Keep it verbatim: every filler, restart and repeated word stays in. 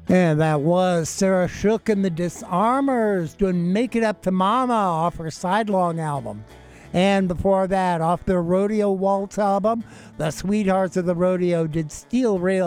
And that was Sarah Shook and the Disarmers doing Make It Up to Mama off her Sidelong album. And before that, off their Rodeo Waltz album, the Sweethearts of the Rodeo did Steel Rail